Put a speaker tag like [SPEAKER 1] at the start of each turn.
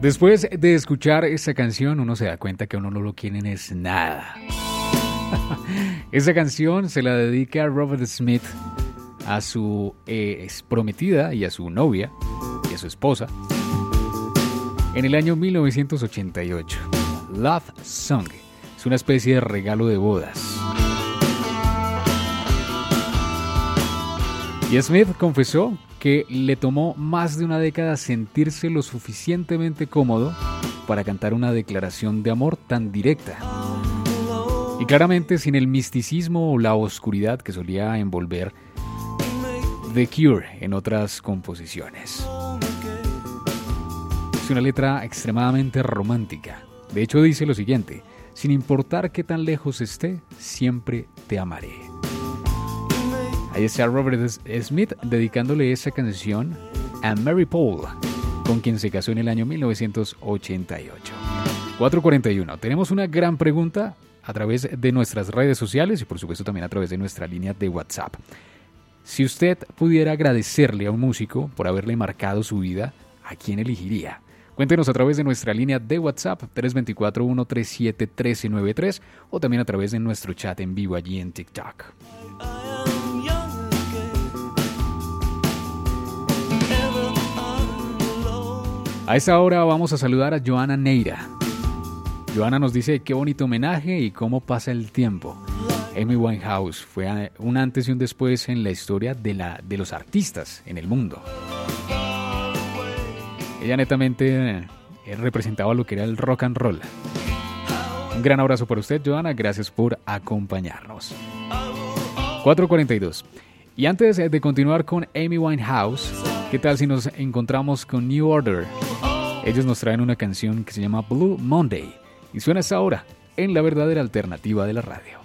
[SPEAKER 1] Después de escuchar esta canción, uno se da cuenta que a uno no lo quieren es nada. Esta canción se la dedica a Robert Smith, a su prometida y a su novia y a su esposa, en el año 1988. Love Song es una especie de regalo de bodas. Y Smith confesó que le tomó más de una década sentirse lo suficientemente cómodo para cantar una declaración de amor tan directa. Y claramente sin el misticismo o la oscuridad que solía envolver The Cure en otras composiciones. Es una letra extremadamente romántica. De hecho dice lo siguiente: sin importar qué tan lejos esté, siempre te amaré. Ahí está Robert Smith dedicándole esa canción a Mary Paul, con quien se casó en el año 1988. 4:41. Tenemos una gran pregunta a través de nuestras redes sociales y por supuesto también a través de nuestra línea de WhatsApp. Si usted pudiera agradecerle a un músico por haberle marcado su vida, ¿a quién elegiría? Cuéntenos a través de nuestra línea de WhatsApp 324-137-1393 o también a través de nuestro chat en vivo allí en TikTok. A esta hora vamos a saludar a Joana Neira. Joana nos dice qué bonito homenaje y cómo pasa el tiempo. Amy Winehouse fue un antes y un después en la historia de los artistas en el mundo. Ella netamente representaba lo que era el rock and roll. Un gran abrazo para usted, Joana. Gracias por acompañarnos. 4:42. Y antes de continuar con Amy Winehouse, ¿qué tal si nos encontramos con New Order? Ellos nos traen una canción que se llama Blue Monday y suena hasta ahora en la verdadera alternativa de la radio.